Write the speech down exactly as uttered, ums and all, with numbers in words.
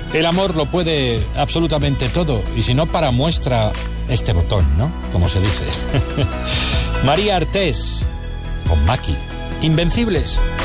El amor lo puede absolutamente todo, y si no, para muestra este botón, ¿no? Como se dice. María Artés, con Maki. Invencibles.